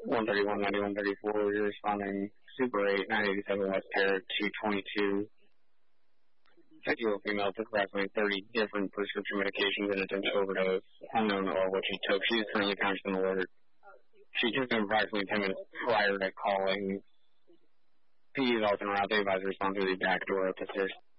131, 9134, you're responding Super 8, 987 West Parrot, 222. 50-year-old female took approximately 30 different prescription medications in attempt to overdose, unknown or what she took. She is currently conscious and alert. She took them approximately 10 minutes prior to calling. PD is also around. They advise to respond through the back door up the stairs.